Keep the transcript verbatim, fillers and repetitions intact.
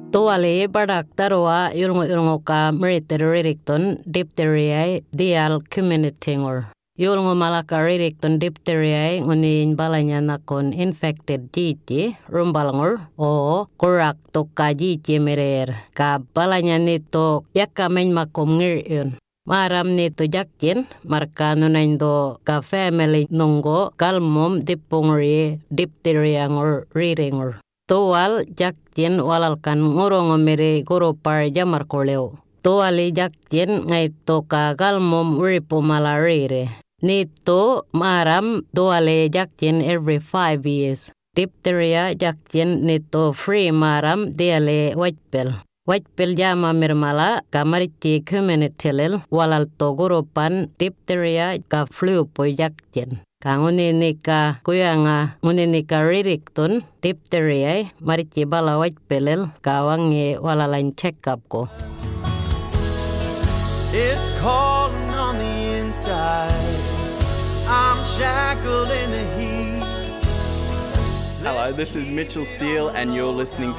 Tuali badak tarwa yulngo ka meriteriton diphtheria dial communitingor. Yulngo malaka ririkton diphtheria ngunin balanya nakon infected jiti rumbalangor o kurak to ka jiti merer ka balanya nito yakamen makom ngirun. Maram nito jakin marka nunaindo ka family nunggo kalmom dipungri diphtheria ngor riringor. Tual jaktin walalkan ngurong mere guru par jamar koleo. Tuali jaktin ngay to kagal mom uripo malarire. Nito maram tuali jaktin every five years. Diphtheria jaktin nito free maram diale whitepel. Whitepel jama mirmala kamariti communitylil walal to guru pan diphtheria ka flu po jaktin. Kang uninika kuyanga uninika ririkton diphtheria marici bala whitepel kawangi walalain check up ko. It's calling on the inside. I'm shackled in the heat. Hello, this is Mitchell Steele and you're listening